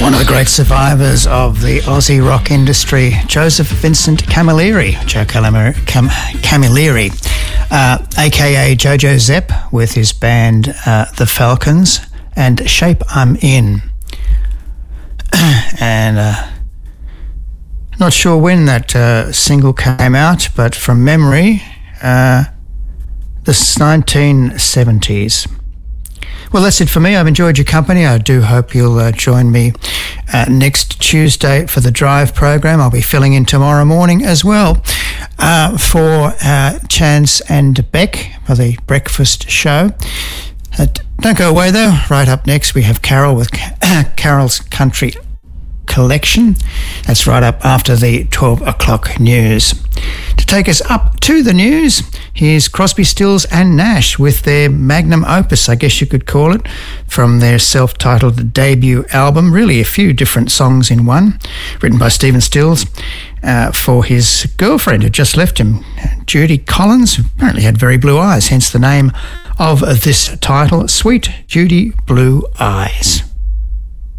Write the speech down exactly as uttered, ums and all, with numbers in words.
One of the great survivors of the Aussie rock industry, Joseph Vincent Camilleri, Joe Calamari, Cam, Camilleri, uh, aka Jojo Zepp, with his band uh, The Falcons, and Shape I'm In. and uh, not sure when that uh, single came out, but from memory, uh, the nineteen seventies. Well, that's it for me. I've enjoyed your company. I do hope you'll uh, join me uh, next Tuesday for the Drive program. I'll be filling in tomorrow morning as well uh, for uh, Chance and Beck for the breakfast show. Uh, don't go away, though. Right up next, we have Carol with Carol's Country Collection. That's right up after the twelve o'clock news. To take us up to the news, here's Crosby, Stills and Nash with their magnum opus, I guess you could call it, from their self-titled debut album. Really a few different songs in one, written by Stephen Stills uh, for his girlfriend who just left him, Judy Collins, who apparently had very blue eyes, hence the name of this title, Sweet Judy Blue Eyes.